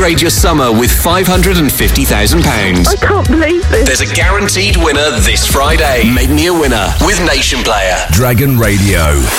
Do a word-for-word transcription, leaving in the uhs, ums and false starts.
upgrade your summer with five hundred fifty thousand pounds. I can't believe this. There's a guaranteed winner this Friday. Make me a winner with Nation Player. Dragon Radio.